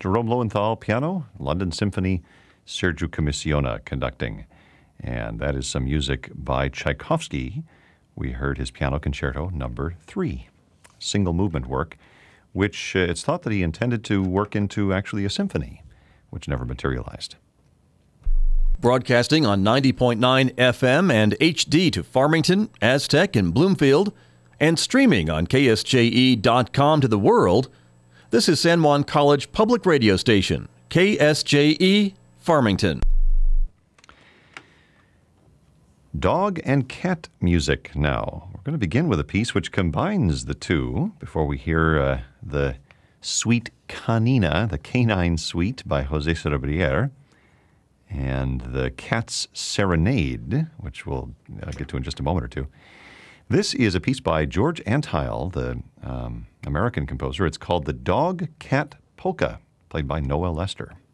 Jerome Lowenthal, piano. London Symphony, Sergiu Commissiona conducting. And that is some music by Tchaikovsky. We heard his Piano Concerto Number 3, single movement work, which it's thought that he intended to work into actually a symphony, which never materialized. Broadcasting on 90.9 FM and HD to Farmington, Aztec, and Bloomfield, and streaming on KSJE.com to the world, this is San Juan College Public Radio Station, KSJE, Farmington. Dog and cat music now. We're going to begin with a piece which combines the two before we hear the Suite Canina, the Canine Suite by Jose Cerebrier, and the Cat's Serenade, which we'll get to in just a moment or two. This is a piece by George Antheil, the American composer. It's called The Dog Cat Polka, played by Noel Lester.